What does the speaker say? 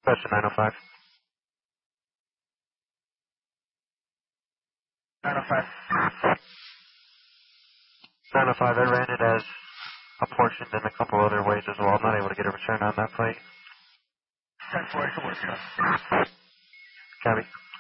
That's a 905. 905. 905, I ran it as apportioned in a couple other ways as well. I'm not able to get a return on that flight. 10-4, I can work it out. Copy.